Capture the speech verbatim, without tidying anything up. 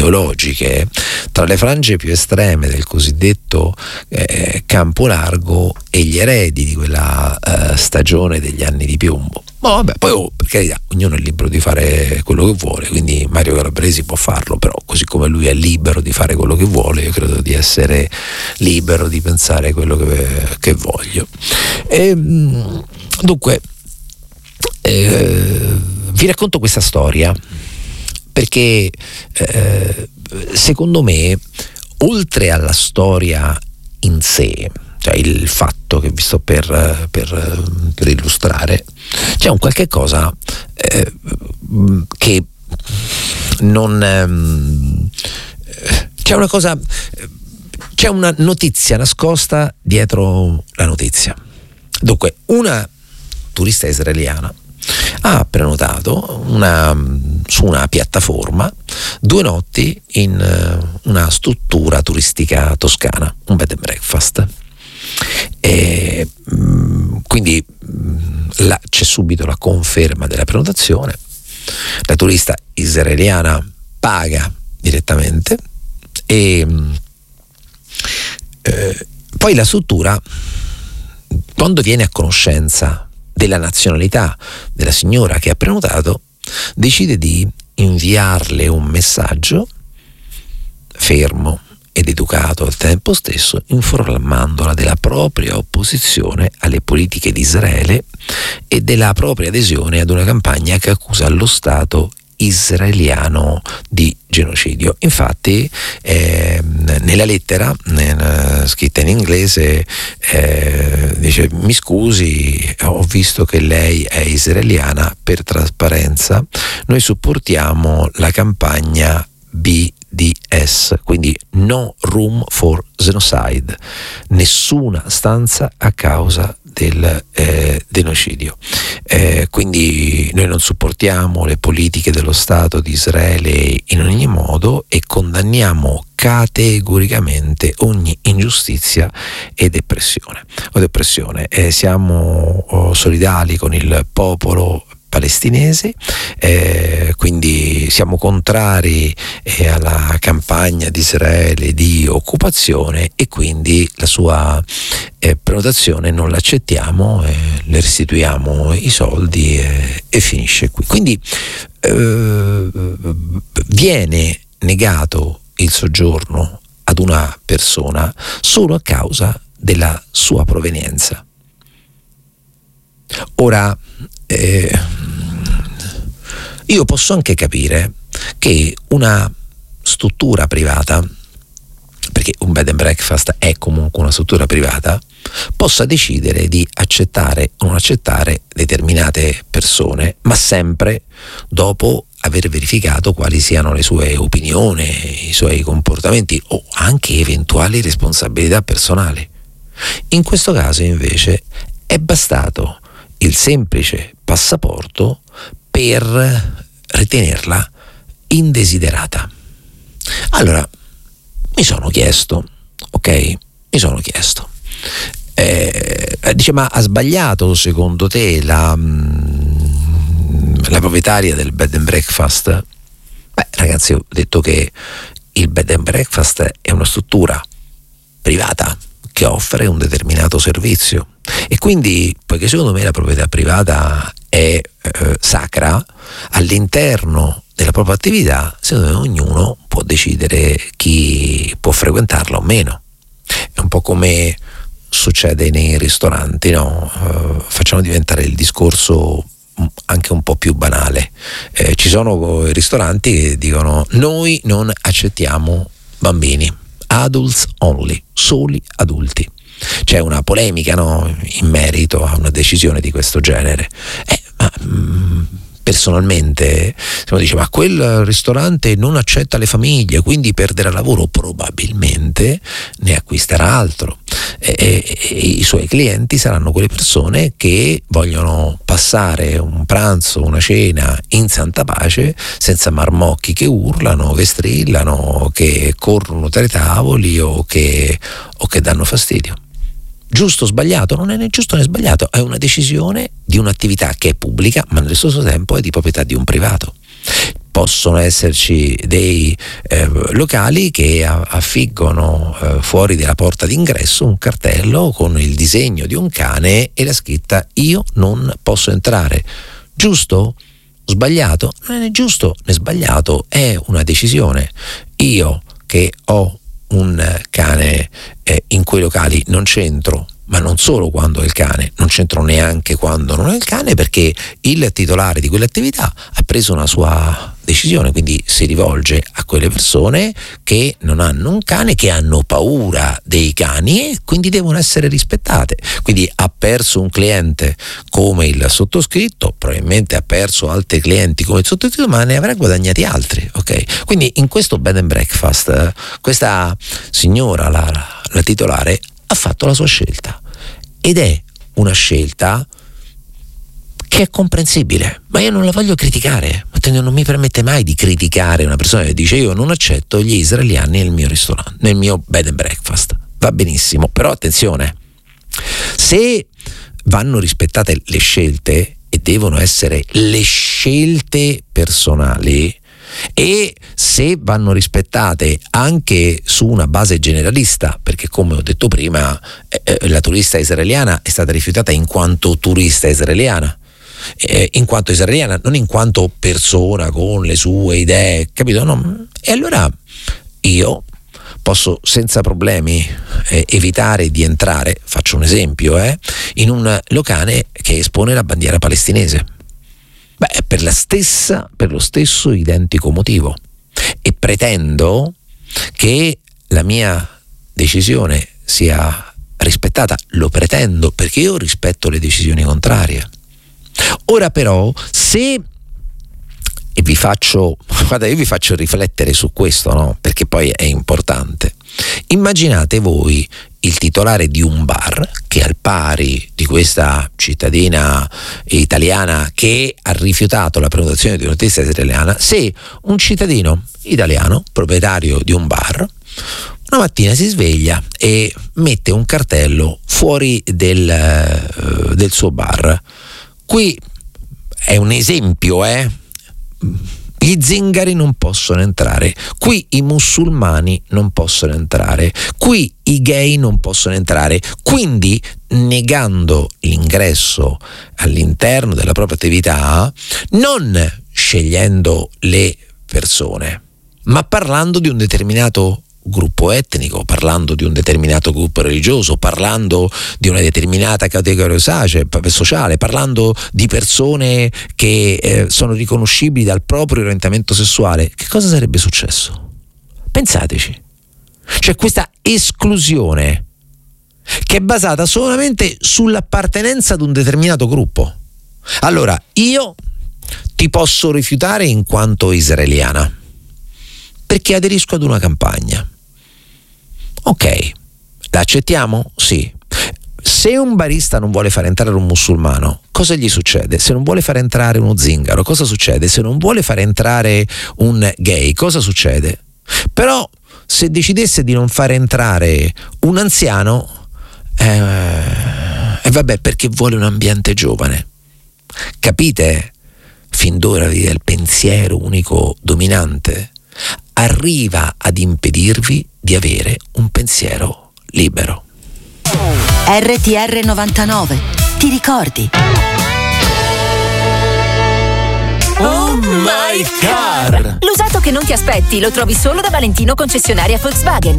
ideologiche tra le frange più estreme del cosiddetto eh, campo largo e gli eredi di quella eh, stagione degli anni di piombo. Ma vabbè, poi oh, per carità, ognuno è libero di fare quello che vuole, quindi Mario Calabresi può farlo, però così come lui è libero di fare quello che vuole, io credo di essere libero di pensare quello che, che voglio. E, dunque, eh, vi racconto questa storia perché eh, secondo me, oltre alla storia in sé, cioè il fatto che vi sto per, per, per illustrare, c'è un qualche cosa eh, che non ehm, c'è una cosa c'è una notizia nascosta dietro la notizia. Dunque, una turista israeliana ha prenotato una, su una piattaforma due notti in una struttura turistica toscana, un bed and breakfast. E, quindi là c'è subito la conferma della prenotazione, la turista israeliana paga direttamente e eh, poi la struttura, quando viene a conoscenza della nazionalità della signora che ha prenotato, decide di inviarle un messaggio fermo ed educato al tempo stesso, informandola della propria opposizione alle politiche di Israele e della propria adesione ad una campagna che accusa lo Stato israeliano di genocidio. Infatti eh, nella lettera nella, scritta in inglese eh, dice: mi scusi, ho visto che lei è israeliana, per trasparenza noi supportiamo la campagna B D S, quindi no room for genocide, nessuna stanza a causa del eh, genocidio. Eh, quindi noi non supportiamo le politiche dello Stato di Israele in ogni modo e condanniamo categoricamente ogni ingiustizia e depressione. O depressione. Eh, siamo oh, solidali con il popolo palestinesi, eh, quindi siamo contrari eh, alla campagna di Israele di occupazione e quindi la sua eh, prenotazione non l'accettiamo, eh, le restituiamo i soldi eh, e finisce qui. Quindi eh, viene negato il soggiorno ad una persona solo a causa della sua provenienza. Ora, eh, io posso anche capire che una struttura privata, perché un bed and breakfast è comunque una struttura privata, possa decidere di accettare o non accettare determinate persone, ma sempre dopo aver verificato quali siano le sue opinioni, i suoi comportamenti o anche eventuali responsabilità personali. In questo caso invece è bastato il semplice passaporto per ritenerla indesiderata. Allora mi sono chiesto, ok? Mi sono chiesto, eh, dice, ma ha sbagliato secondo te la, la proprietaria del bed and breakfast? Beh, ragazzi, ho detto che il bed and breakfast è una struttura privata che offre un determinato servizio e quindi, poiché secondo me la proprietà privata è eh, sacra, all'interno della propria attività secondo me ognuno può decidere chi può frequentarla o meno. È un po' come succede nei ristoranti, no? Uh, facciamo diventare il discorso anche un po' più banale. Eh, ci sono ristoranti che dicono: noi non accettiamo bambini, adults only, soli adulti. C'è una polemica, no, in merito a una decisione di questo genere. Eh, ma mh, personalmente se uno dice: ma quel ristorante non accetta le famiglie, quindi perderà lavoro, probabilmente ne acquisterà altro e, e, e i suoi clienti saranno quelle persone che vogliono passare un pranzo, una cena in santa pace, senza marmocchi che urlano, che strillano, che corrono tra i tavoli o che, o che danno fastidio. Giusto o sbagliato? Non è né giusto né sbagliato, è una decisione di un'attività che è pubblica ma nello stesso tempo è di proprietà di un privato. possono esserci dei eh, locali che affiggono eh, fuori della porta d'ingresso un cartello con il disegno di un cane e la scritta "io non posso entrare". Giusto? Sbagliato? Non è giusto né sbagliato, è una decisione. Io che ho un cane eh, in quei locali non c'entro, ma non solo quando è il cane, non c'entro neanche quando non è il cane, perché il titolare di quell'attività ha preso una sua decisione, quindi si rivolge a quelle persone che non hanno un cane, che hanno paura dei cani e quindi devono essere rispettate. Quindi ha perso un cliente come il sottoscritto, probabilmente ha perso altri clienti come il sottoscritto, ma ne avrà guadagnati altri, ok? Quindi in questo bed and breakfast questa signora, la, la titolare, ha fatto la sua scelta ed è una scelta che è comprensibile, ma io non la voglio criticare. Non mi permette mai di criticare una persona che dice io non accetto gli israeliani nel mio ristorante, nel mio bed and breakfast. Va benissimo, però attenzione, se vanno rispettate le scelte, e devono essere le scelte personali, e se vanno rispettate anche su una base generalista, perché come ho detto prima eh, la turista israeliana è stata rifiutata in quanto turista israeliana, eh, in quanto israeliana, non in quanto persona con le sue idee, capito? No? E allora io posso senza problemi eh, evitare di entrare, faccio un esempio, eh, in un locale che espone la bandiera palestinese. Beh, per la stessa, per lo stesso identico motivo, e pretendo che la mia decisione sia rispettata. Lo pretendo perché io rispetto le decisioni contrarie. Ora però, se e vi faccio, guarda, io vi faccio riflettere su questo, no? Perché poi è importante. Immaginate voi il titolare di un bar che, al pari di questa cittadina italiana che ha rifiutato la prenotazione di una turista israeliana, se un cittadino italiano, proprietario di un bar, una mattina si sveglia e mette un cartello fuori del, uh, del suo bar. Qui è un esempio, eh? Gli zingari non possono entrare, qui i musulmani non possono entrare, qui i gay non possono entrare, quindi negando l'ingresso all'interno della propria attività, non scegliendo le persone, ma parlando di un determinato gruppo etnico, parlando di un determinato gruppo religioso, parlando di una determinata categoria sociale, parlando di persone che eh, sono riconoscibili dal proprio orientamento sessuale, che cosa sarebbe successo? Pensateci. C'è questa esclusione che è basata solamente sull'appartenenza ad un determinato gruppo. Allora, io ti posso rifiutare in quanto israeliana perché aderisco ad una campagna. Ok, la accettiamo? Sì. Se un barista non vuole far entrare un musulmano, cosa gli succede? Se non vuole far entrare uno zingaro, cosa succede? Se non vuole far entrare un gay, cosa succede? Però se decidesse di non far entrare un anziano, eh, eh, vabbè, perché vuole un ambiente giovane. Capite? Fin d'ora il pensiero unico dominante arriva ad impedirvi di avere un pensiero libero. R T R novantanove, ti ricordi? Oh my car! L'usato che non ti aspetti lo trovi solo da Valentino concessionaria Volkswagen.